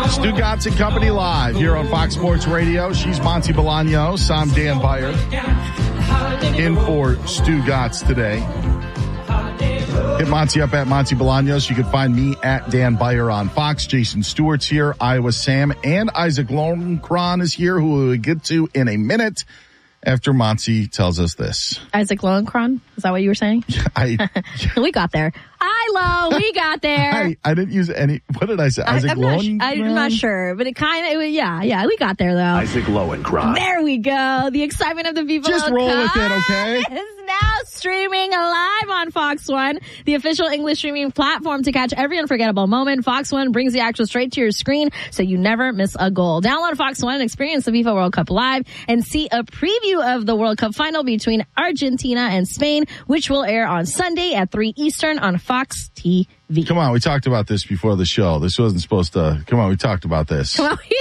Stugotz and Company live here on Fox Sports Radio. She's Monty Bolaños. I'm Dan Beyer. In for Stugotz today. Hit Monty up at Monty Bolaños. You can find me at Dan Beyer on Fox. Jason Stewart's here. Iowa Sam and Isaac Lowenkron is here, who we'll get to in a minute after Monty tells us this. Isaac Lowenkron? Is that what you were saying? We got there. We got there. I didn't use any. What did I say? Isaac Lowenkron? I'm not sure, but it kind of, yeah, we got there though. Isaac Lowenkron. There we go. The excitement of the FIFA Just roll with it, okay? Is now streaming live on Fox One, the official English streaming platform to catch every unforgettable moment. Fox One brings the action straight to your screen so you never miss a goal. Download Fox One and experience the FIFA World Cup live and see a preview of the World Cup final between Argentina and Spain, which will air on Sunday at 3 Eastern on Fox TV. Come on, we talked about this before the show. This wasn't supposed to. Come on, we talked about this.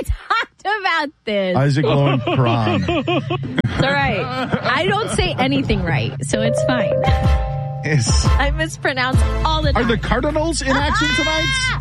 Isaac Lowenkron. It's all right. I don't say anything right, so it's fine. I mispronounce all the time. Are the Cardinals in action tonight?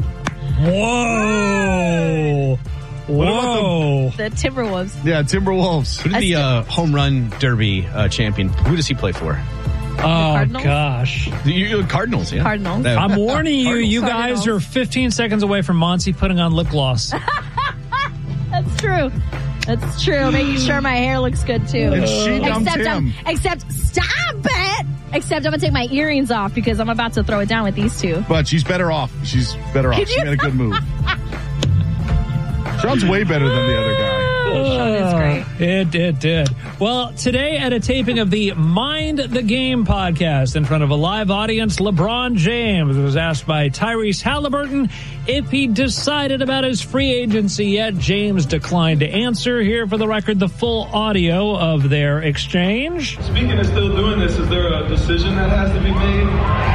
Whoa. Whoa. The Timberwolves. Yeah, Timberwolves. Who did the home run derby champion? Who does he play for? Oh, gosh. The Cardinals, yeah. Cardinals. I'm warning you, Cardinals. you guys are 15 seconds away from Monty putting on lip gloss. That's true. That's true. Making sure my hair looks good, too. And she dumped him. Except, stop it! Except I'm going to take my earrings off because I'm about to throw it down with these two. But she's better off. She made a good move. Sean's way better than the other guy. Sean is great. It did. Well, today at a taping of the Mind the Game podcast in front of a live audience, LeBron James was asked by Tyrese Halliburton if he decided about his free agency yet. James declined to answer. Here for the record, the full audio of their exchange. Speaking of still doing this, is there a decision that has to be made?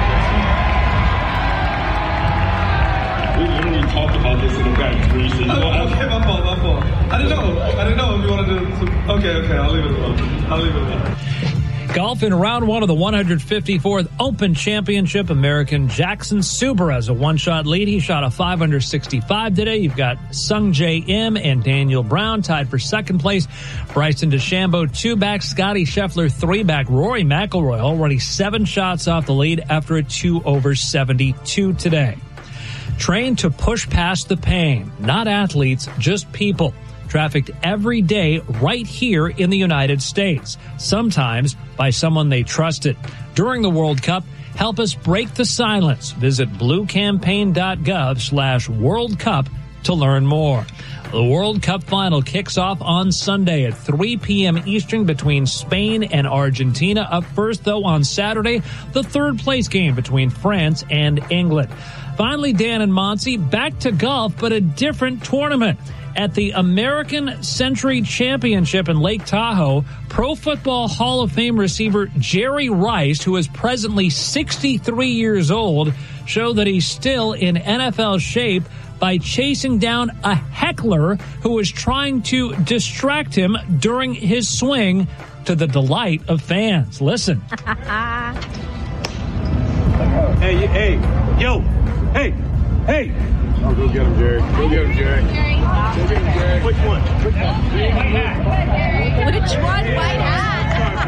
We literally talked about this in the back. Okay, my fault. I didn't know if you wanted to. Okay, I'll leave it alone. Golf in round one of the 154th Open Championship. American Jackson Suber has a one-shot lead. He shot a 5 under 65 today. You've got Sung J M and Daniel Brown tied for second place. Bryson DeChambeau 2-back. Scotty Scheffler 3-back. Rory McIlroy already 7 shots off the lead after a 2 over 72 today. Trained to push past the pain. Not athletes, just people. Trafficked every day right here in the United States. Sometimes by someone they trusted. During the World Cup, help us break the silence. Visit bluecampaign.gov/World Cup to learn more. The World Cup final kicks off on Sunday at 3 p.m. Eastern between Spain and Argentina. Up first, though, on Saturday, the third place game between France and England. Finally, Dan and Monty, back to golf, but a different tournament. At the American Century Championship in Lake Tahoe, Pro Football Hall of Fame receiver Jerry Rice, who is presently 63 years old, showed that he's still in NFL shape by chasing down a heckler who was trying to distract him during his swing, to the delight of fans. Listen. Hey. Oh, go get him, Jerry. Which one? Which one? White hat.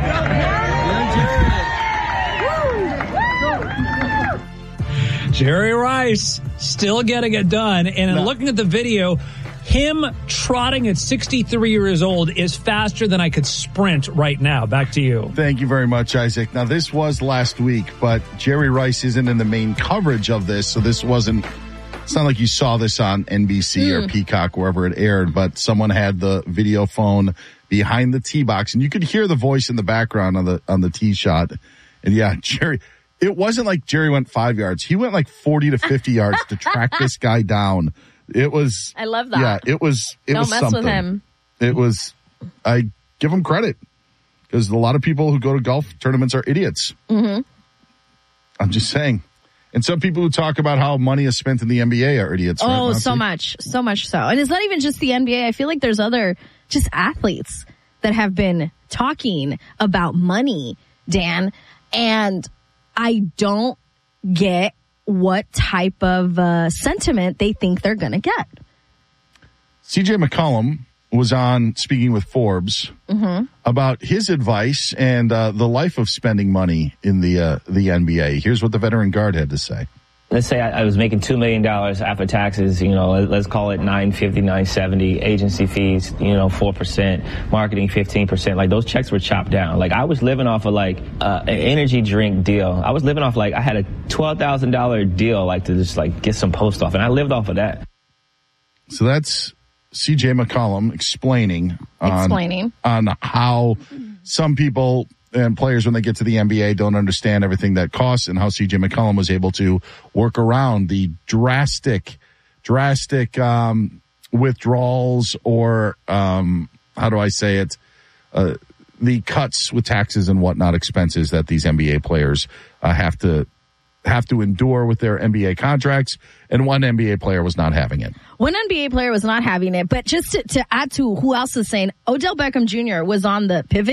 Jerry Rice still getting it done. And in looking at the video, him trotting at 63 years old is faster than I could sprint right now. Back to you. Thank you very much, Isaac. Now, this was last week, but Jerry Rice isn't in the main coverage of this, so this wasn't. It's not like you saw this on NBC or Peacock, wherever it aired, but someone had the video phone behind the tee box, and you could hear the voice in the background on the tee shot. And yeah, Jerry, it wasn't like Jerry went 5 yards. He went like 40 to 50 yards to track this guy down. It was. I love that. Yeah, it was. Don't mess something. with him. It was. I give him credit because a lot of people who go to golf tournaments are idiots. Mm-hmm. I'm just saying. And some people who talk about how money is spent in the NBA are idiots. Oh, right, so much so. And it's not even just the NBA. I feel like there's other just athletes that have been talking about money, Dan, and I don't get what type of sentiment they think they're going to get. CJ McCollum was on speaking with Forbes about his advice and the life of spending money in the NBA. Here's what the veteran guard had to say. Let's say I was making $2 million after taxes, let's call it $950, $970, agency fees, 4%, marketing 15%. Like those checks were chopped down. Like I was living off of an energy drink deal. I was living off I had a $12,000 deal to just get some post off, and I lived off of that. So that's CJ McCollum explaining on how some people and players, when they get to the NBA, don't understand everything that costs, and how CJ McCollum was able to work around the drastic withdrawals, or how do I say it? The cuts with taxes and whatnot, expenses that these NBA players have to endure with their NBA contracts, and one NBA player was not having it. One NBA player was not having it, but just to add to who else is saying, Odell Beckham Jr. was on the pivot